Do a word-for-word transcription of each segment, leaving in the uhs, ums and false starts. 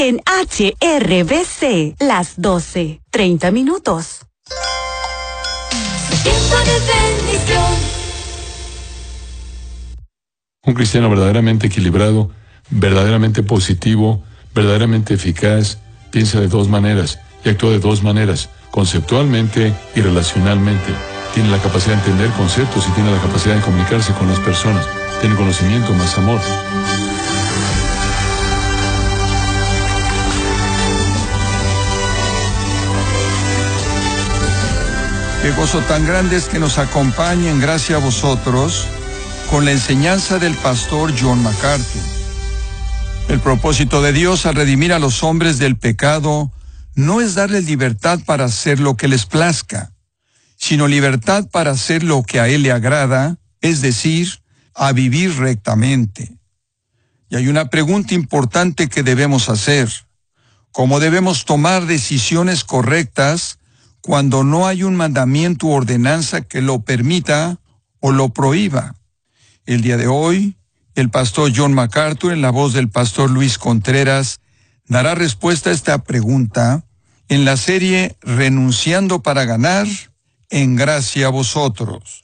en H R B C, las doce, treinta minutos. Tiempo de bendición. Un cristiano verdaderamente equilibrado, verdaderamente positivo, verdaderamente eficaz, piensa de dos maneras y actúa de dos maneras, conceptualmente y relacionalmente. Tiene la capacidad de entender conceptos y tiene la capacidad de comunicarse con las personas. Tiene conocimiento más amor. Qué gozo tan grande es que nos acompañen, gracias a vosotros, con la enseñanza del pastor John MacArthur. El propósito de Dios al redimir a los hombres del pecado no es darles libertad para hacer lo que les plazca, sino libertad para hacer lo que a Él le agrada, es decir, a vivir rectamente. Y hay una pregunta importante que debemos hacer: ¿cómo debemos tomar decisiones correctas cuando no hay un mandamiento u ordenanza que lo permita o lo prohíba? El día de hoy, el pastor John MacArthur, en la voz del pastor Luis Contreras, dará respuesta a esta pregunta en la serie Renunciando para ganar, en gracia a vosotros.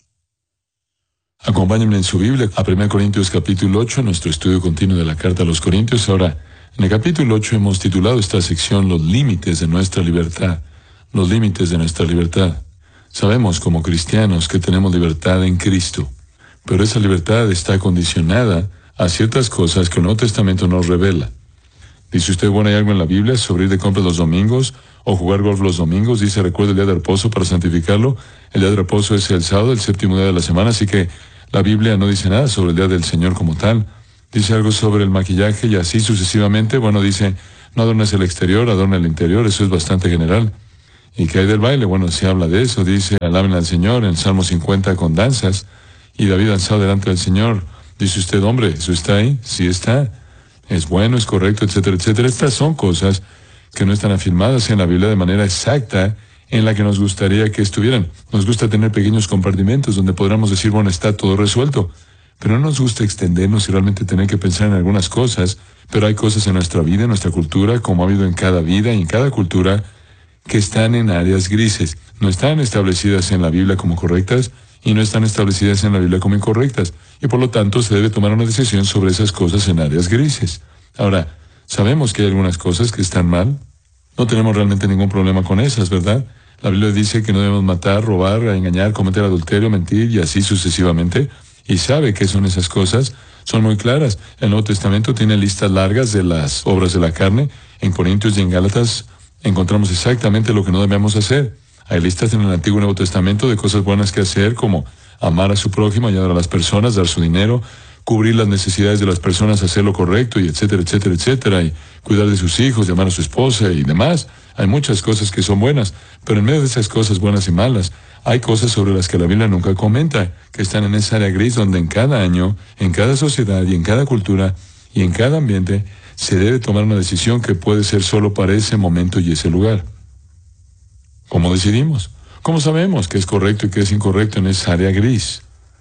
Acompáñenme en su Biblia a primera Corintios capítulo ocho, nuestro estudio continuo de la carta a los Corintios. Ahora, en el capítulo ocho hemos titulado esta sección Los límites de nuestra libertad. Los límites de nuestra libertad. Sabemos como cristianos que tenemos libertad en Cristo, pero esa libertad está condicionada a ciertas cosas que el Nuevo Testamento nos revela. Dice usted, bueno, ¿hay algo en la Biblia sobre ir de compras los domingos o jugar golf los domingos? Dice, recuerda el día de reposo para santificarlo. El día de reposo es el sábado, el séptimo día de la semana, así que la Biblia no dice nada sobre el día del Señor como tal. Dice algo sobre el maquillaje y así sucesivamente. Bueno, dice, no adornes el exterior, adorna el interior. Eso es bastante general. ¿Y qué hay del baile? Bueno, se habla de eso. Dice, alaben al Señor en Salmo cincuenta con danzas. Y David danzado delante del Señor. Dice usted, hombre, ¿eso está ahí? Sí está. Es bueno, es correcto, etcétera, etcétera. Estas son cosas que no están afirmadas en la Biblia de manera exacta en la que nos gustaría que estuvieran. Nos gusta tener pequeños compartimentos donde podamos decir, bueno, está todo resuelto. Pero no nos gusta extendernos y realmente tener que pensar en algunas cosas. Pero hay cosas en nuestra vida, en nuestra cultura, como ha habido en cada vida y en cada cultura, que están en áreas grises. No están establecidas en la Biblia como correctas y no están establecidas en la Biblia como incorrectas. Y por lo tanto se debe tomar una decisión sobre esas cosas en áreas grises. Ahora, sabemos que hay algunas cosas que están mal. No tenemos realmente ningún problema con esas, ¿verdad? La Biblia dice que no debemos matar, robar, engañar, cometer adulterio, mentir y así sucesivamente. Y sabe qué son esas cosas. Son muy claras. El Nuevo Testamento tiene listas largas de las obras de la carne. En Corintios y en Gálatas encontramos exactamente lo que no debemos hacer. Hay listas en el Antiguo y Nuevo Testamento de cosas buenas que hacer, como amar a su prójimo, ayudar a las personas, dar su dinero, cubrir las necesidades de las personas, hacer lo correcto, y etcétera, etcétera, etcétera, y cuidar de sus hijos, llamar a su esposa y demás. Hay muchas cosas que son buenas, pero en medio de esas cosas buenas y malas, hay cosas sobre las que la Biblia nunca comenta, que están en esa área gris donde en cada año, en cada sociedad y en cada cultura y en cada ambiente, se debe tomar una decisión que puede ser solo para ese momento y ese lugar. ¿Cómo decidimos? ¿Cómo sabemos qué es correcto y qué es incorrecto en esa área gris?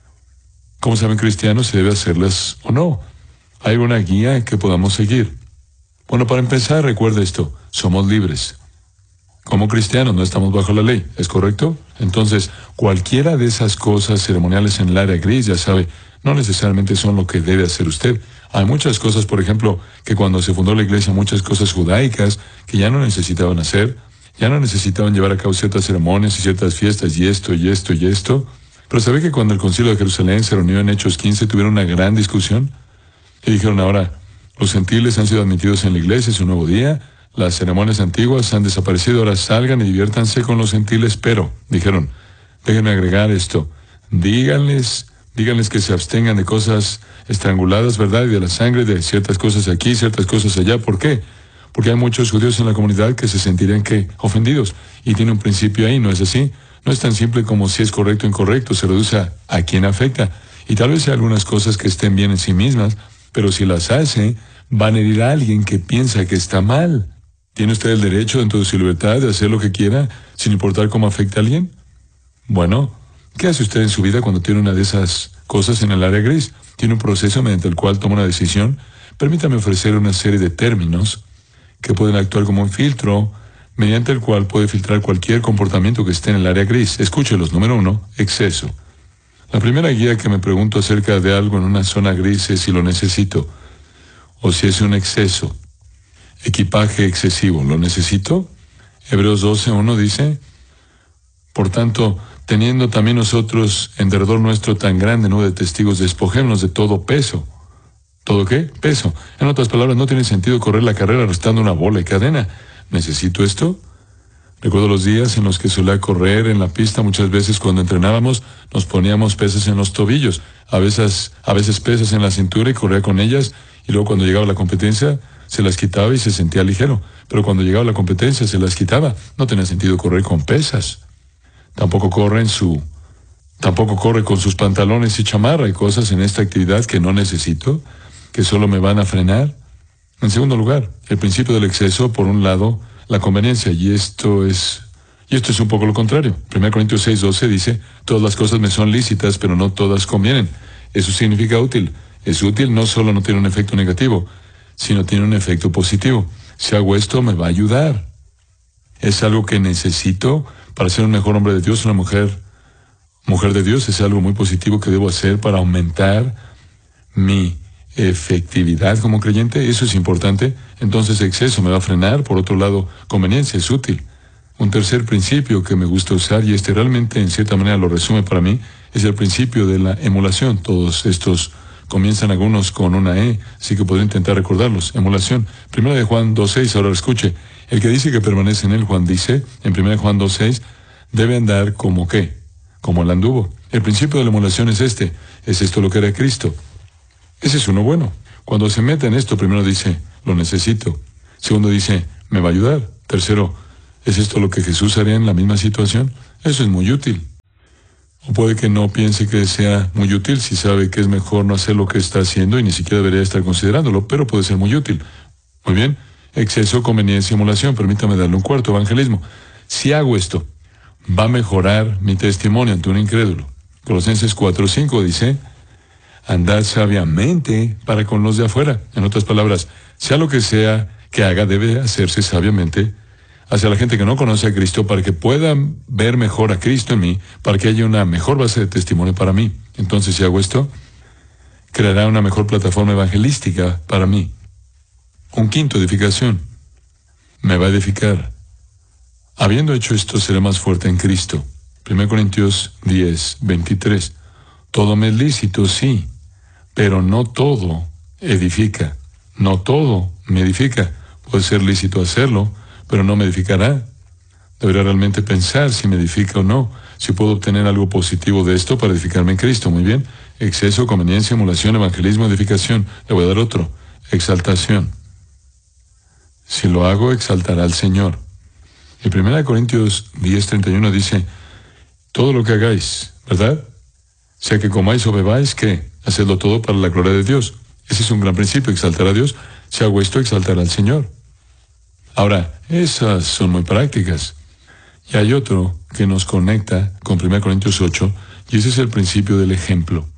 ¿Cómo saben cristianos si debe hacerlas o no? ¿Hay alguna guía que podamos seguir? Bueno, para empezar, recuerda esto, somos libres. Como cristianos no estamos bajo la ley, ¿es correcto? Entonces, cualquiera de esas cosas ceremoniales en el área gris, ya sabe, no necesariamente son lo que debe hacer usted. Hay muchas cosas, por ejemplo, que cuando se fundó la iglesia, muchas cosas judaicas que ya no necesitaban hacer, ya no necesitaban llevar a cabo ciertas ceremonias y ciertas fiestas y esto y esto y esto. Pero ¿sabe que cuando el Concilio de Jerusalén se reunió en Hechos quince tuvieron una gran discusión? Y dijeron, ahora, los gentiles han sido admitidos en la iglesia, es un nuevo día, las ceremonias antiguas han desaparecido, ahora salgan y diviértanse con los gentiles, pero, dijeron, déjenme agregar esto, díganles, díganles que se abstengan de cosas estranguladas, ¿verdad? Y de la sangre, de ciertas cosas aquí, ciertas cosas allá. ¿Por qué? Porque hay muchos judíos en la comunidad que se sentirían que ofendidos. Y tiene un principio ahí, ¿no es así? No es tan simple como si es correcto o incorrecto, se reduce a, a quién afecta. Y tal vez hay algunas cosas que estén bien en sí mismas, pero si las hace, van a herir a alguien que piensa que está mal. ¿Tiene usted el derecho, dentro de su libertad, de hacer lo que quiera, sin importar cómo afecta a alguien? Bueno, ¿qué hace usted en su vida cuando tiene una de esas cosas en el área gris? Tiene un proceso mediante el cual toma una decisión. Permítame ofrecer una serie de términos que pueden actuar como un filtro, mediante el cual puede filtrar cualquier comportamiento que esté en el área gris. Escúchelos. Número uno, exceso. La primera guía que me pregunto acerca de algo en una zona gris es si lo necesito, o si es un exceso. Equipaje excesivo, ¿lo necesito? Hebreos doce uno dice, por tanto, teniendo también nosotros en derredor nuestro tan grande nube de testigos, despojémonos de todo peso. ¿Todo qué? Peso. En otras palabras, no tiene sentido correr la carrera arrastrando una bola y cadena. ¿Necesito esto? Recuerdo los días en los que solía correr en la pista. Muchas veces cuando entrenábamos nos poníamos pesas en los tobillos, a veces, a veces pesas en la cintura y corría con ellas, y luego cuando llegaba la competencia se las quitaba y se sentía ligero. Pero cuando llegaba la competencia se las quitaba. No tenía sentido correr con pesas. Tampoco corre en su, tampoco corre con sus pantalones y chamarra y cosas en esta actividad que no necesito, que solo me van a frenar. En segundo lugar, el principio del exceso, por un lado, la conveniencia, y esto es, y esto es un poco lo contrario. primera Corintios seis doce dice, todas las cosas me son lícitas, pero no todas convienen. Eso significa útil. Es útil, no solo no tiene un efecto negativo, sino tiene un efecto positivo. Si hago esto, me va a ayudar. Es algo que necesito para ser un mejor hombre de Dios, una mujer, mujer de Dios. Es algo muy positivo que debo hacer para aumentar mi efectividad como creyente. Eso es importante. Entonces exceso me va a frenar. Por otro lado, conveniencia es útil. Un tercer principio que me gusta usar, y este realmente en cierta manera lo resume para mí, es el principio de la emulación. Todos estos comienzan algunos con una E, así que podré intentar recordarlos. Emulación. Primera de Juan dos seis, ahora escuche. El que dice que permanece en él, Juan dice, en primera de Juan dos seis, debe andar como qué, como él anduvo. El principio de la emulación es este. ¿Es esto lo que era Cristo? Ese es uno bueno. Cuando se mete en esto, primero dice, lo necesito. Segundo dice, me va a ayudar. Tercero, ¿es esto lo que Jesús haría en la misma situación? Eso es muy útil. O puede que no piense que sea muy útil si sabe que es mejor no hacer lo que está haciendo y ni siquiera debería estar considerándolo, pero puede ser muy útil. Muy bien. Exceso, conveniencia, emulación. Permítame darle un cuarto, evangelismo. Si hago esto, va a mejorar mi testimonio ante un incrédulo. Colosenses cuatro cinco dice, andad sabiamente para con los de afuera. En otras palabras, sea lo que sea que haga, debe hacerse sabiamente hacia la gente que no conoce a Cristo, para que puedan ver mejor a Cristo en mí, para que haya una mejor base de testimonio para mí. Entonces, si hago esto, creará una mejor plataforma evangelística para mí. Un quinto, edificación. Me va a edificar. Habiendo hecho esto, seré más fuerte en Cristo. primera Corintios diez veintitrés. Todo me es lícito, sí, pero no todo edifica. No todo me edifica. Puede ser lícito hacerlo, pero no me edificará. Debería realmente pensar si me edifica o no, si puedo obtener algo positivo de esto para edificarme en Cristo. Muy bien. Exceso, conveniencia, emulación, evangelismo, edificación. Le voy a dar otro. Exaltación. Si lo hago, exaltará al Señor. En primera Corintios diez treinta y uno dice, todo lo que hagáis, ¿verdad? Sea que comáis o bebáis, ¿qué? Hacedlo todo para la gloria de Dios. Ese es un gran principio, exaltar a Dios. Si hago esto, exaltará al Señor. Ahora, esas son muy prácticas. Y hay otro que nos conecta con primera Corintios ocho, y ese es el principio del ejemplo.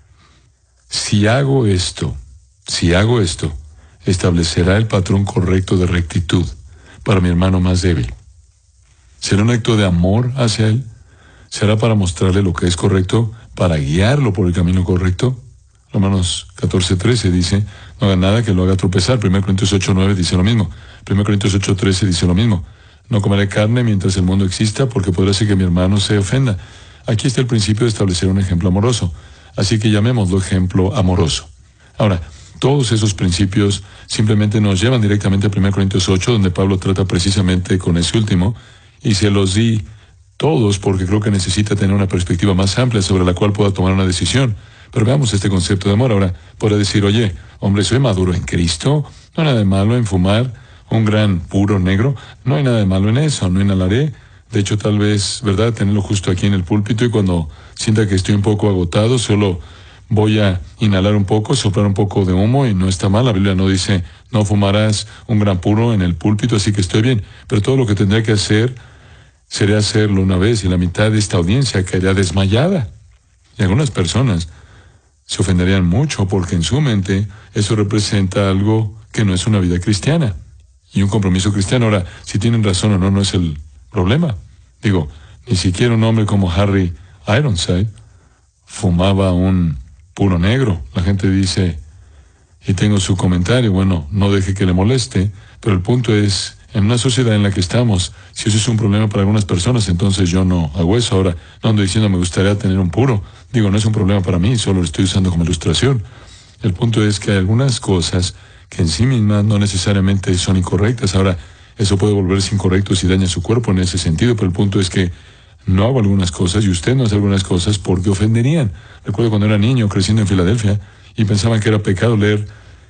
Si hago esto, si hago esto, establecerá el patrón correcto de rectitud para mi hermano más débil. Será un acto de amor hacia él. Será para mostrarle lo que es correcto, para guiarlo por el camino correcto. Romanos catorce trece dice, no haga nada que lo haga tropezar. primera Corintios ocho nueve dice lo mismo. primera Corintios ocho trece dice lo mismo. No comeré carne mientras el mundo exista, porque podrá ser que mi hermano se ofenda. Aquí está el principio de establecer un ejemplo amoroso. Así que llamémoslo ejemplo amoroso. Ahora, todos esos principios simplemente nos llevan directamente a primera Corintios ocho, donde Pablo trata precisamente con ese último, y se los di todos porque creo que necesita tener una perspectiva más amplia sobre la cual pueda tomar una decisión. Pero veamos este concepto de amor. Ahora, podrá decir, oye, hombre, soy maduro en Cristo, no hay nada de malo en fumar un gran puro negro, no hay nada de malo en eso, no inhalaré. De hecho, tal vez, ¿verdad?, tenerlo justo aquí en el púlpito, y cuando sienta que estoy un poco agotado, solo voy a inhalar un poco, soplar un poco de humo, y no está mal. La Biblia no dice, no fumarás un gran puro en el púlpito, así que estoy bien. Pero todo lo que tendría que hacer sería hacerlo una vez, y la mitad de esta audiencia caería desmayada. Y algunas personas se ofenderían mucho porque en su mente eso representa algo que no es una vida cristiana. y un compromiso cristiano. Ahora, si tienen razón o no, no es el problema. Digo, ni siquiera un hombre como Harry Ironside fumaba un puro negro. La gente dice, y tengo su comentario, bueno, no deje que le moleste, pero el punto es, en una sociedad en la que estamos, si eso es un problema para algunas personas, entonces yo no hago eso. Ahora, no ando diciendo me gustaría tener un puro. Digo, no es un problema para mí, solo lo estoy usando como ilustración. El punto es que hay algunas cosas que en sí mismas no necesariamente son incorrectas. Ahora, eso puede volverse incorrecto si daña su cuerpo en ese sentido, pero el punto es que no hago algunas cosas y usted no hace algunas cosas porque ofenderían. Recuerdo cuando era niño creciendo en Filadelfia y pensaban que era pecado leer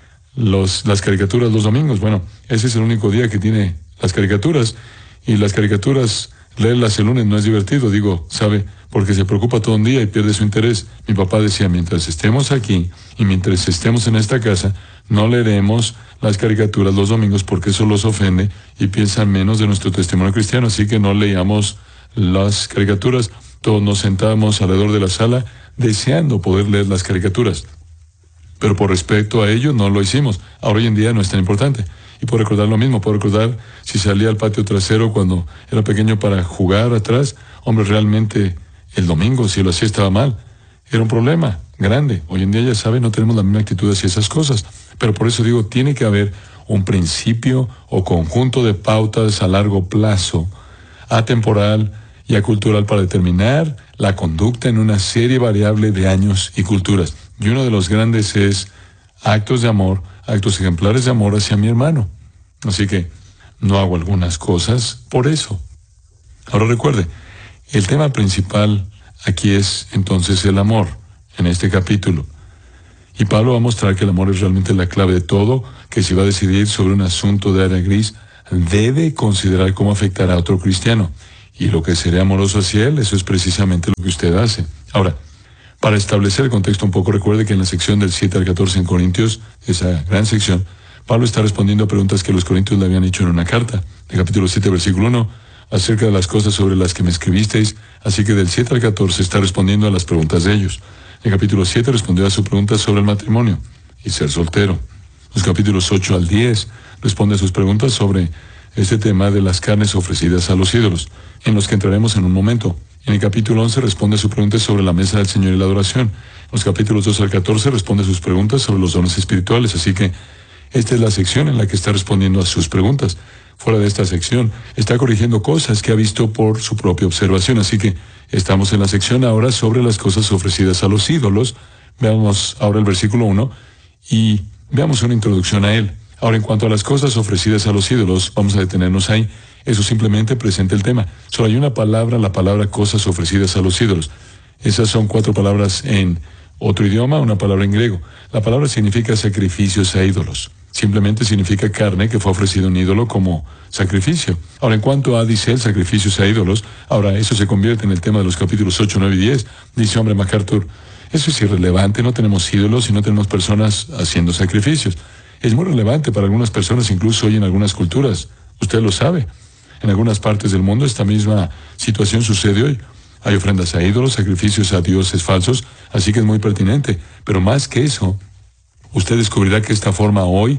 los, las caricaturas los domingos. Bueno, ese es el único día que tiene las caricaturas, y las caricaturas, leerlas el lunes no es divertido, digo, ¿sabe? Porque se preocupa todo un día y pierde su interés. Mi papá decía, mientras estemos aquí y mientras estemos en esta casa, no leeremos las caricaturas los domingos porque eso los ofende y piensan menos de nuestro testimonio cristiano, así que no leíamos las caricaturas. Todos nos sentábamos alrededor de la sala deseando poder leer las caricaturas, pero por respecto a ello no lo hicimos. Ahora hoy en día no es tan importante. Y puedo recordar lo mismo, puedo recordar si salía al patio trasero cuando era pequeño para jugar atrás. Hombre, realmente el domingo, si lo hacía, estaba mal. Era un problema grande. Hoy en día, ya sabe, no tenemos la misma actitud hacia esas cosas. Pero por eso digo, tiene que haber un principio o conjunto de pautas a largo plazo, atemporal y acultural, para determinar la conducta en una serie variable de años y culturas. Y uno de los grandes es actos de amor, actos ejemplares de amor hacia mi hermano. Así que no hago algunas cosas por eso. Ahora recuerde, el tema principal aquí es entonces el amor, en este capítulo. Y Pablo va a mostrar que el amor es realmente la clave de todo, que si va a decidir sobre un asunto de área gris, debe considerar cómo afectará a otro cristiano. Y lo que será amoroso hacia él, eso es precisamente lo que usted hace. Ahora, para establecer el contexto un poco, recuerde que en la sección del siete al catorce en Corintios, esa gran sección, Pablo está respondiendo a preguntas que los corintios le habían hecho en una carta. En capítulo siete, versículo uno, acerca de las cosas sobre las que me escribisteis, así que del siete al catorce está respondiendo a las preguntas de ellos. En capítulo siete respondió a su pregunta sobre el matrimonio y ser soltero. Los capítulos ocho al diez responde a sus preguntas sobre este tema de las carnes ofrecidas a los ídolos, en los que entraremos en un momento. En el capítulo once responde a sus preguntas sobre la mesa del Señor y la adoración. En los capítulos doce al catorce responde a sus preguntas sobre los dones espirituales. Así que esta es la sección en la que está respondiendo a sus preguntas. Fuera de esta sección, está corrigiendo cosas que ha visto por su propia observación. Así que estamos en la sección ahora sobre las cosas ofrecidas a los ídolos. Veamos ahora el versículo uno y veamos una introducción a él. Ahora, en cuanto a las cosas ofrecidas a los ídolos, vamos a detenernos ahí. Eso simplemente presenta el tema. Solo hay una palabra, la palabra cosas ofrecidas a los ídolos. Esas son cuatro palabras en otro idioma, una palabra en griego. La palabra significa sacrificios a ídolos. Simplemente significa carne que fue ofrecida a un ídolo como sacrificio. Ahora, en cuanto a, dice él, sacrificios a ídolos, ahora eso se convierte en el tema de los capítulos ocho, nueve y diez. Dice, hombre, MacArthur, eso es irrelevante, no tenemos ídolos y no tenemos personas haciendo sacrificios. Es muy relevante para algunas personas, incluso hoy en algunas culturas. Usted lo sabe. En algunas partes del mundo esta misma situación sucede hoy. Hay ofrendas a ídolos, sacrificios a dioses falsos, así que es muy pertinente. Pero más que eso, usted descubrirá que esta forma hoy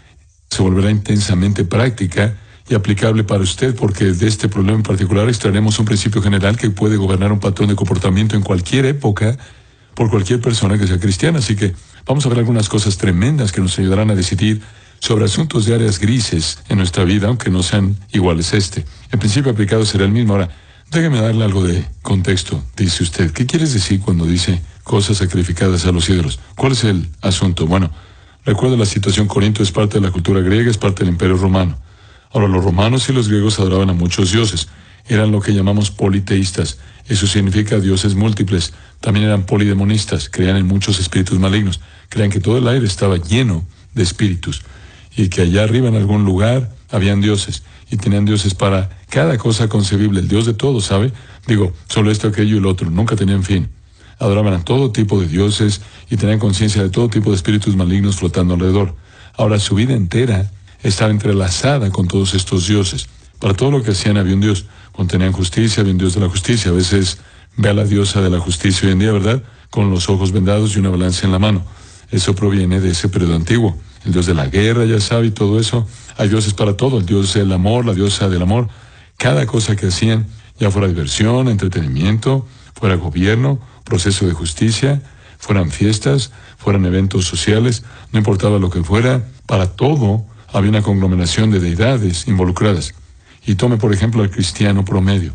se volverá intensamente práctica y aplicable para usted, porque de este problema en particular extraeremos un principio general que puede gobernar un patrón de comportamiento en cualquier época por cualquier persona que sea cristiana. Así que vamos a ver algunas cosas tremendas que nos ayudarán a decidir sobre asuntos de áreas grises en nuestra vida, aunque no sean iguales a este. El principio aplicado será el mismo. Ahora, déjeme darle algo de contexto. Dice usted, ¿qué quieres decir cuando dice cosas sacrificadas a los ídolos? ¿Cuál es el asunto? Bueno, recuerda la situación. Corinto es parte de la cultura griega, es parte del imperio romano. Ahora, los romanos y los griegos adoraban a muchos dioses. Eran lo que llamamos politeístas. Eso significa dioses múltiples. También eran polidemonistas. Creían en muchos espíritus malignos. Creían que todo el aire estaba lleno de espíritus, y que allá arriba en algún lugar habían dioses, y tenían dioses para cada cosa concebible, el Dios de todo, ¿sabe? Digo, solo esto, aquello y lo otro, nunca tenían fin. Adoraban a todo tipo de dioses y tenían conciencia de todo tipo de espíritus malignos flotando alrededor. Ahora, su vida entera estaba entrelazada con todos estos dioses. Para todo lo que hacían había un Dios. Cuando tenían justicia, había un Dios de la justicia. A veces ve a la diosa de la justicia hoy en día, ¿verdad? Con los ojos vendados y una balanza en la mano. Eso proviene de ese periodo antiguo. el Dios de la guerra, ya sabe, y todo eso. Hay dioses para todo, el Dios del amor, la diosa del amor. Cada cosa que hacían, ya fuera diversión, entretenimiento, fuera gobierno, proceso de justicia, fueran fiestas, fueran eventos sociales, no importaba lo que fuera, para todo había una conglomeración de deidades involucradas. Y tome por ejemplo al cristiano promedio.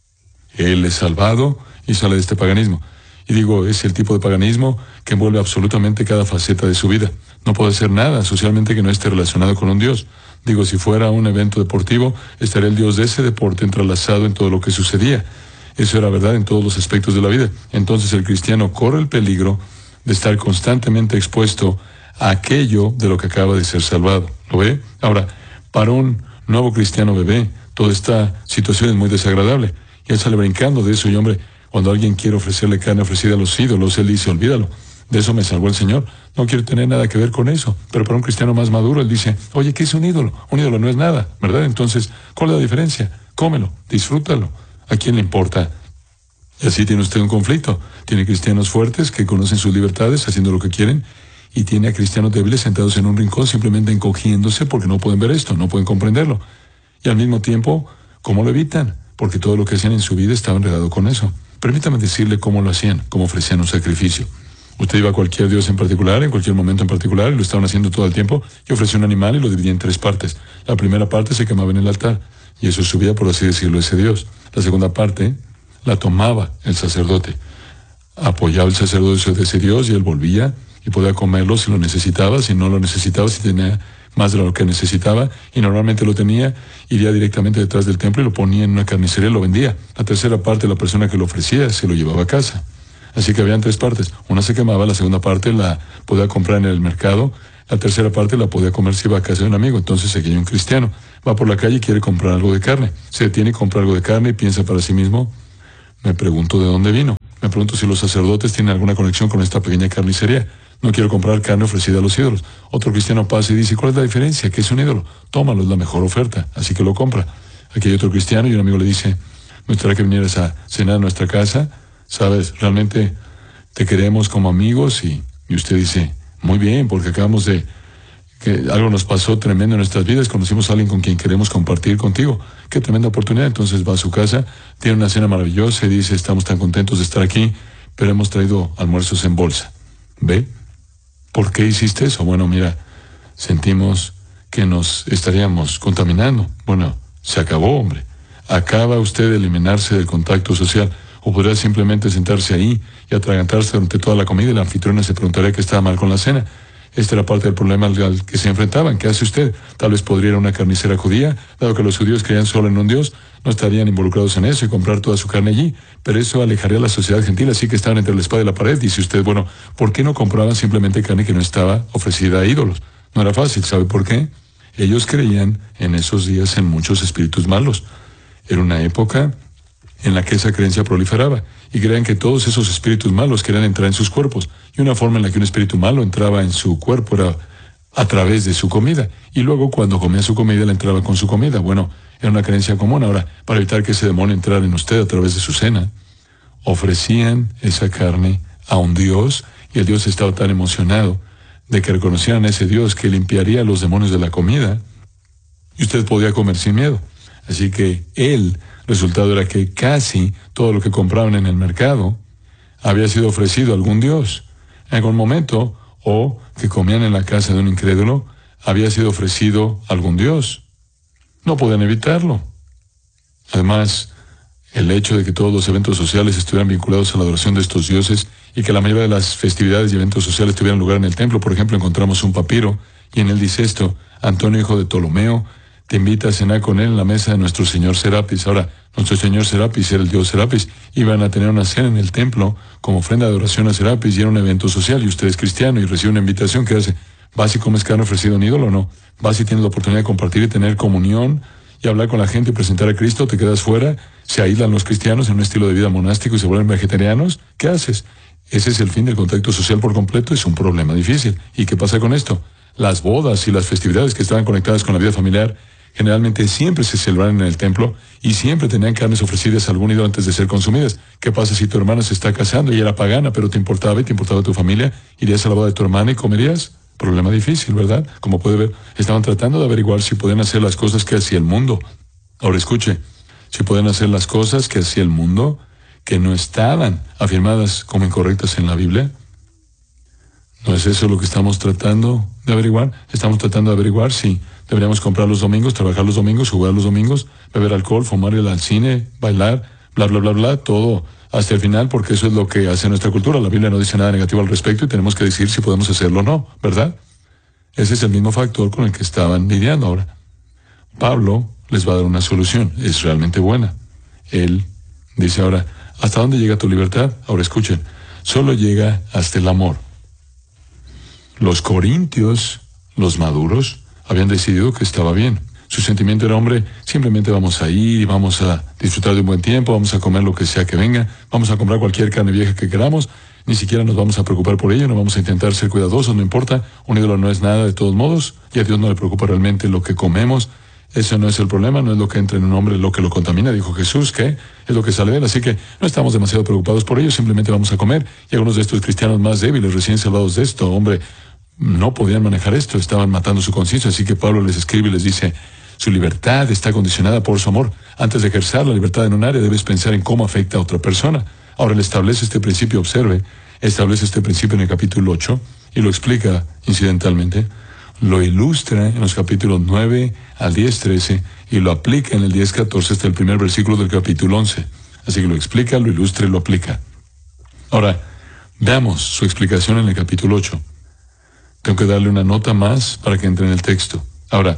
Él es salvado y sale de este paganismo. Y digo, es el tipo de paganismo que envuelve absolutamente cada faceta de su vida. No puede ser nada socialmente que no esté relacionado con un Dios. Digo, si fuera un evento deportivo, estaría el Dios de ese deporte entrelazado en todo lo que sucedía. Eso era verdad en todos los aspectos de la vida. Entonces el cristiano corre el peligro de estar constantemente expuesto a aquello de lo que acaba de ser salvado. ¿Lo ve? Ahora, para un nuevo cristiano bebé, toda esta situación es muy desagradable. Y él sale brincando de eso y hombre, cuando alguien quiere ofrecerle carne ofrecida a los ídolos, él dice, olvídalo. De eso me salvó el Señor. No quiero tener nada que ver con eso. Pero para un cristiano más maduro, él dice, oye, ¿qué es un ídolo? Un ídolo no es nada, ¿verdad? Entonces, ¿cuál es la diferencia? Cómelo, disfrútalo. ¿A quién le importa? Y así tiene usted un conflicto. Tiene cristianos fuertes que conocen sus libertades, haciendo lo que quieren, y tiene a cristianos débiles sentados en un rincón simplemente encogiéndose porque no pueden ver esto, no pueden comprenderlo. Y al mismo tiempo, ¿cómo lo evitan? Porque todo lo que hacían en su vida estaba enredado con eso. Permítame decirle cómo lo hacían, cómo ofrecían un sacrificio. Usted iba a cualquier dios en particular, en cualquier momento en particular, y lo estaban haciendo todo el tiempo, y ofrecía un animal y lo dividía en tres partes. La primera parte se quemaba en el altar, y eso subía, por así decirlo, ese dios. La segunda parte la tomaba el sacerdote. Apoyaba el sacerdocio de ese dios y él volvía y podía comerlo si lo necesitaba, si no lo necesitaba, si tenía más de lo que necesitaba, y normalmente lo tenía, iría directamente detrás del templo y lo ponía en una carnicería y lo vendía. La tercera parte, la persona que lo ofrecía, se lo llevaba a casa. Así que habían tres partes. Una se quemaba, la segunda parte la podía comprar en el mercado, la tercera parte la podía comer si iba a casa de un amigo. Entonces aquí hay un cristiano, va por la calle y quiere comprar algo de carne. Se detiene y compra algo de carne y piensa para sí mismo, me pregunto de dónde vino. Me pregunto si los sacerdotes tienen alguna conexión con esta pequeña carnicería. No quiero comprar carne ofrecida a los ídolos. Otro cristiano pasa y dice, ¿cuál es la diferencia? ¿Qué es un ídolo? Tómalo, es la mejor oferta. Así que lo compra. Aquí hay otro cristiano y un amigo le dice, me gustaría que vinieras a cenar a nuestra casa. Sabes, realmente te queremos como amigos y, y usted dice, muy bien, porque acabamos de, que algo nos pasó tremendo en nuestras vidas, conocimos a alguien con quien queremos compartir contigo. Qué tremenda oportunidad. Entonces va a su casa, tiene una cena maravillosa y dice, estamos tan contentos de estar aquí, pero hemos traído almuerzos en bolsa. ¿Ve? ¿Por qué hiciste eso? Bueno, mira, sentimos que nos estaríamos contaminando. Bueno, se acabó, hombre. Acaba usted de eliminarse del contacto social. O podría simplemente sentarse ahí y atragantarse durante toda la comida y la anfitriona se preguntaría qué estaba mal con la cena. Esta era parte del problema al que se enfrentaban. ¿Qué hace usted? Tal vez podría ir a una carnicera judía, dado que los judíos creían solo en un Dios, no estarían involucrados en eso y comprar toda su carne allí. Pero eso alejaría a la sociedad gentil, así que estaban entre la espada y la pared. Dice usted, bueno, ¿por qué no compraban simplemente carne que no estaba ofrecida a ídolos? No era fácil, ¿sabe por qué? Ellos creían en esos días en muchos espíritus malos. Era una época en la que esa creencia proliferaba, y creían que todos esos espíritus malos querían entrar en sus cuerpos, y una forma en la que un espíritu malo entraba en su cuerpo era a través de su comida, y luego cuando comía su comida, le entraba con su comida. Bueno, era una creencia común. Ahora, para evitar que ese demonio entrara en usted a través de su cena, ofrecían esa carne a un Dios, y el Dios estaba tan emocionado de que reconocieran a ese Dios que limpiaría a los demonios de la comida, y usted podía comer sin miedo. Así que él, resultado era que casi todo lo que compraban en el mercado había sido ofrecido a algún dios en algún momento, o que comían en la casa de un incrédulo había sido ofrecido a algún dios. No podían evitarlo. Además, el hecho de que todos los eventos sociales estuvieran vinculados a la adoración de estos dioses y que la mayoría de las festividades y eventos sociales tuvieran lugar en el templo. Por ejemplo, encontramos un papiro y en él dice esto: Antonio, hijo de Ptolomeo, te invita a cenar con él en la mesa de nuestro señor Serapis. Ahora, nuestro señor Serapis era el dios Serapis. Iban a tener una cena en el templo como ofrenda de adoración a Serapis y era un evento social, y usted es cristiano y recibe una invitación que hace, ¿vas y comes carne ofrecida a un ídolo o no? ¿Vas y tienes la oportunidad de compartir y tener comunión y hablar con la gente y presentar a Cristo? ¿Te quedas fuera? ¿Se aíslan los cristianos en un estilo de vida monástico y se vuelven vegetarianos? ¿Qué haces? Ese es el fin del contacto social por completo. Es un problema difícil. ¿Y qué pasa con esto? Las bodas y las festividades que estaban conectadas con la vida familiar generalmente siempre se celebraban en el templo y siempre tenían carnes ofrecidas a algún ídolo antes de ser consumidas. ¿Qué pasa si tu hermana se está casando y era pagana, pero te importaba y te importaba tu familia? ¿Irías a la boda de tu hermana y comerías? Problema difícil, ¿verdad? Como puede ver, estaban tratando de averiguar si podían hacer las cosas que hacía el mundo. Ahora escuche, si pueden hacer las cosas que hacía el mundo, que no estaban afirmadas como incorrectas en la Biblia. ¿No es eso lo que estamos tratando de averiguar? Estamos tratando de averiguar si deberíamos comprar los domingos, trabajar los domingos, jugar los domingos, beber alcohol, fumar, ir al cine, bailar, bla, bla, bla, bla, todo hasta el final, porque eso es lo que hace nuestra cultura. La Biblia no dice nada negativo al respecto y tenemos que decir si podemos hacerlo o no, ¿verdad? Ese es el mismo factor con el que estaban lidiando ahora. Pablo les va a dar una solución, es realmente buena. Él dice ahora, ¿hasta dónde llega tu libertad? Ahora escuchen, solo llega hasta el amor. Los corintios, los maduros, habían decidido que estaba bien. Su sentimiento era, hombre, simplemente vamos a ir y vamos a disfrutar de un buen tiempo, vamos a comer lo que sea que venga, vamos a comprar cualquier carne vieja que queramos, ni siquiera nos vamos a preocupar por ello, no vamos a intentar ser cuidadosos, no importa, un ídolo no es nada de todos modos, y a Dios no le preocupa realmente lo que comemos, eso no es el problema, no es lo que entra en un hombre lo que lo contamina, dijo Jesús, que es lo que sale de él, así que no estamos demasiado preocupados por ello, simplemente vamos a comer, y algunos de estos cristianos más débiles, recién salvados de esto, hombre, no podían manejar esto, estaban matando su conciencia, así que Pablo les escribe y les dice, su libertad está condicionada por su amor. Antes de ejercer la libertad en un área, debes pensar en cómo afecta a otra persona. Ahora, él establece este principio, observe, establece este principio en el capítulo ocho y lo explica incidentalmente, lo ilustra en los capítulos nueve al diez, trece y lo aplica en el diez, catorce hasta el primer versículo del capítulo once. Así que lo explica, lo ilustra y lo aplica. Ahora, veamos su explicación en el capítulo ocho. Tengo que darle una nota más para que entre en el texto. Ahora,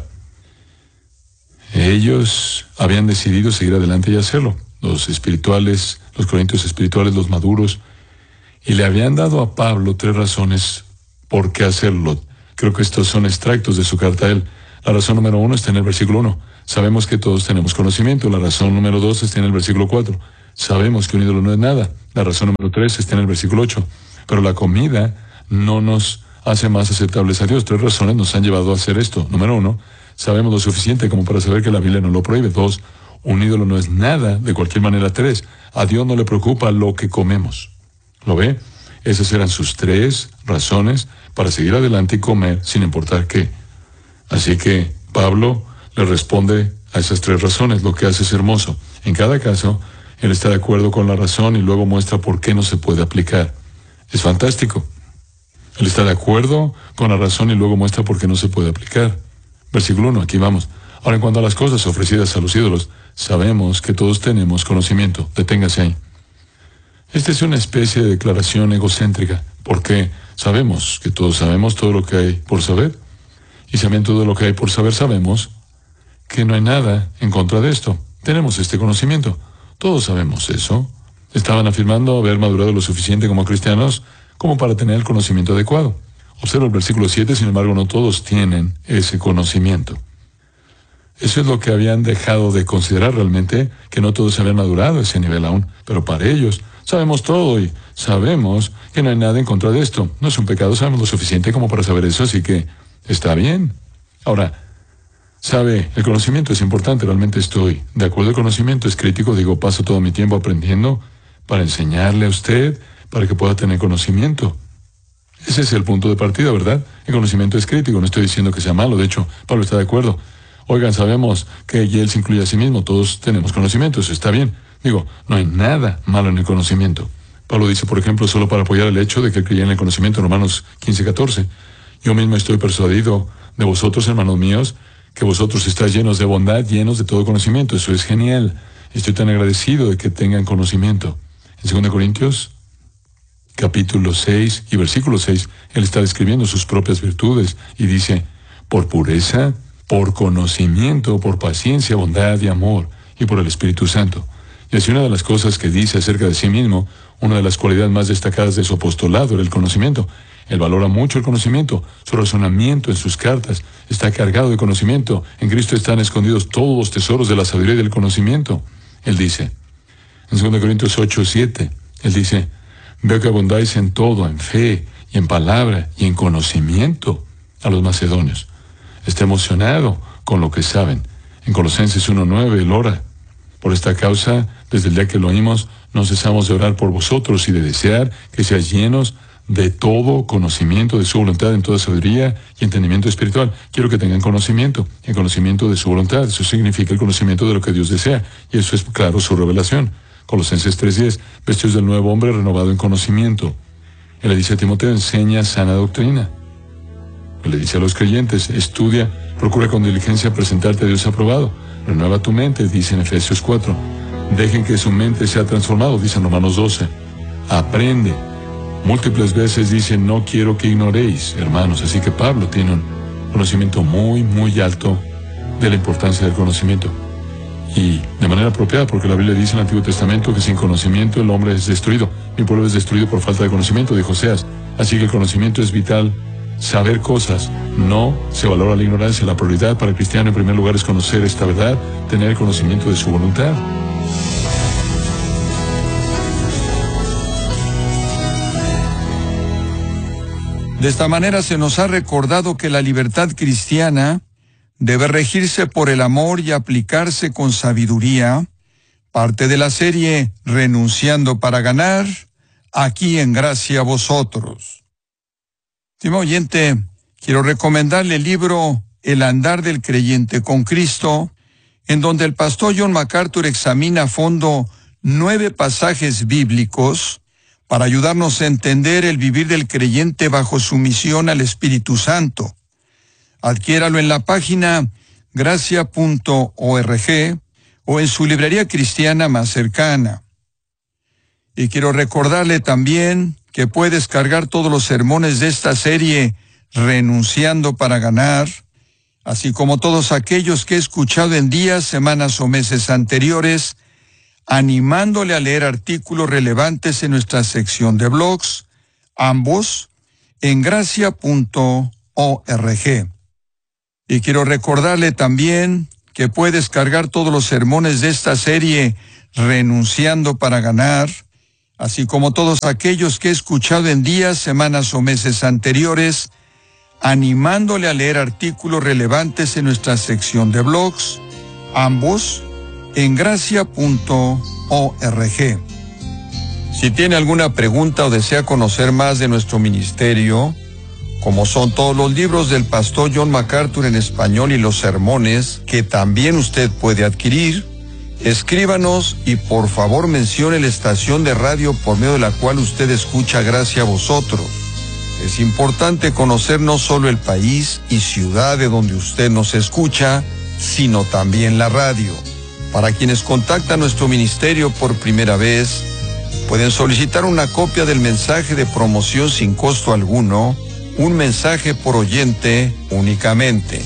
ellos habían decidido seguir adelante y hacerlo. Los espirituales, los corintios espirituales, los maduros, y le habían dado a Pablo tres razones por qué hacerlo. Creo que estos son extractos de su carta a él. La razón número uno está en el versículo uno. Sabemos que todos tenemos conocimiento. La razón número dos está en el versículo cuatro. Sabemos que un ídolo no es nada. La razón número tres está en el versículo ocho. Pero la comida no nos hace más aceptables a Dios. Tres razones nos han llevado a hacer esto. Número uno, sabemos lo suficiente como para saber que la Biblia no lo prohíbe. Dos, un ídolo no es nada de cualquier manera. Tres, a Dios no le preocupa lo que comemos. ¿Lo ve? Esas eran sus tres razones para seguir adelante y comer sin importar qué. Así que Pablo le responde a esas tres razones. Lo que hace es hermoso. En cada caso, él está de acuerdo con la razón y luego muestra por qué no se puede aplicar. Es fantástico. Él está de acuerdo con la razón y luego muestra por qué no se puede aplicar. Versículo uno, aquí vamos. Ahora, en cuanto a las cosas ofrecidas a los ídolos, sabemos que todos tenemos conocimiento. Deténgase ahí. Esta es una especie de declaración egocéntrica, porque sabemos que todos sabemos todo lo que hay por saber. Y sabiendo todo lo que hay por saber, sabemos que no hay nada en contra de esto. Tenemos este conocimiento. Todos sabemos eso. Estaban afirmando haber madurado lo suficiente como cristianos como para tener el conocimiento adecuado. Observa el versículo siete, sin embargo, no todos tienen ese conocimiento. Eso es lo que habían dejado de considerar realmente, que no todos habían madurado a ese nivel aún. Pero para ellos, sabemos todo y sabemos que no hay nada en contra de esto. No es un pecado, sabemos lo suficiente como para saber eso, así que está bien. Ahora, sabe, el conocimiento es importante, realmente estoy de acuerdo. El conocimiento es crítico, digo, paso todo mi tiempo aprendiendo para enseñarle a usted, para que pueda tener conocimiento. Ese es el punto de partida, ¿verdad? El conocimiento es crítico, no estoy diciendo que sea malo, de hecho, Pablo está de acuerdo. Oigan, sabemos que él se incluye a sí mismo, todos tenemos conocimiento, eso está bien. Digo, no hay nada malo en el conocimiento. Pablo dice, por ejemplo, solo para apoyar el hecho de que creía en el conocimiento, en Romanos quince, catorce. Yo mismo estoy persuadido de vosotros, hermanos míos, que vosotros estáis llenos de bondad, llenos de todo conocimiento. Eso es genial. Estoy tan agradecido de que tengan conocimiento. En segunda Corintios, capítulo seis y versículo seis, él está describiendo sus propias virtudes y dice, por pureza, por conocimiento, por paciencia, bondad y amor, y por el Espíritu Santo. Y así una de las cosas que dice acerca de sí mismo, una de las cualidades más destacadas de su apostolado era el conocimiento. Él valora mucho el conocimiento, su razonamiento en sus cartas está cargado de conocimiento. En Cristo están escondidos todos los tesoros de la sabiduría y del conocimiento. Él dice, en segunda Corintios ocho, siete, él dice, veo que abundáis en todo, en fe, y en palabra, y en conocimiento a los macedonios. Está emocionado con lo que saben. En Colosenses uno nueve, él ora. Por esta causa, desde el día que lo oímos, no cesamos de orar por vosotros y de desear que seáis llenos de todo conocimiento de su voluntad, en toda sabiduría y entendimiento espiritual. Quiero que tengan conocimiento, el conocimiento de su voluntad. Eso significa el conocimiento de lo que Dios desea, y eso es, claro, su revelación. Colosenses tres diez, vestidos del nuevo hombre renovado en conocimiento. Él le dice a Timoteo, enseña sana doctrina. Él le dice a los creyentes, estudia, procura con diligencia presentarte a Dios aprobado. Renueva tu mente, dice en Efesios cuatro. Dejen que su mente sea transformado, dice en Romanos doce. Aprende. Múltiples veces dice, no quiero que ignoréis, hermanos. Así que Pablo tiene un conocimiento muy, muy alto de la importancia del conocimiento. Y de manera apropiada, porque la Biblia dice en el Antiguo Testamento que sin conocimiento el hombre es destruido. Mi pueblo es destruido por falta de conocimiento, dijo Oseas. Así que el conocimiento es vital. Saber cosas, no se valora la ignorancia. La prioridad para el cristiano en primer lugar es conocer esta verdad, tener el conocimiento de su voluntad. De esta manera se nos ha recordado que la libertad cristiana debe regirse por el amor y aplicarse con sabiduría, parte de la serie Renunciando para ganar, aquí en Gracia a Vosotros. Estimado oyente, quiero recomendarle el libro El andar del creyente con Cristo, en donde el pastor John MacArthur examina a fondo nueve pasajes bíblicos para ayudarnos a entender el vivir del creyente bajo sumisión al Espíritu Santo. Adquiéralo en la página gracia punto org o en su librería cristiana más cercana. Y quiero recordarle también que puede descargar todos los sermones de esta serie Renunciando para ganar, así como todos aquellos que he escuchado en días, semanas o meses anteriores, animándole a leer artículos relevantes en nuestra sección de blogs, ambos en gracia punto org. Y quiero recordarle también que puede descargar todos los sermones de esta serie Renunciando para ganar, así como todos aquellos que he escuchado en días, semanas o meses anteriores, animándole a leer artículos relevantes en nuestra sección de blogs, ambos en gracia punto org. Si tiene alguna pregunta o desea conocer más de nuestro ministerio, como son todos los libros del pastor John MacArthur en español y los sermones que también usted puede adquirir, escríbanos y por favor mencione la estación de radio por medio de la cual usted escucha Gracia a Vosotros. Es importante conocer no solo el país y ciudad de donde usted nos escucha, sino también la radio. Para quienes contactan nuestro ministerio por primera vez, pueden solicitar una copia del mensaje de promoción sin costo alguno, un mensaje por oyente únicamente.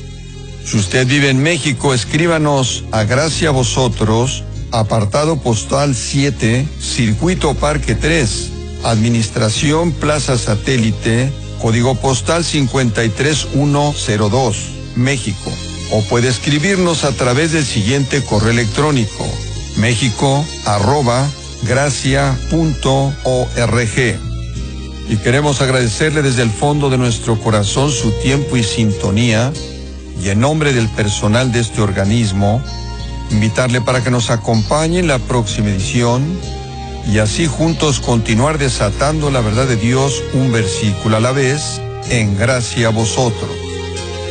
Si usted vive en México, escríbanos a Gracia a Vosotros, apartado postal siete, Circuito Parque tres, Administración Plaza Satélite, código postal cincuenta y tres mil ciento dos, México. O puede escribirnos a través del siguiente correo electrónico, mexico arroba gracia punto org. Y queremos agradecerle desde el fondo de nuestro corazón su tiempo y sintonía, y en nombre del personal de este organismo, invitarle para que nos acompañe en la próxima edición, y así juntos continuar desatando la verdad de Dios un versículo a la vez, en Gracia a Vosotros.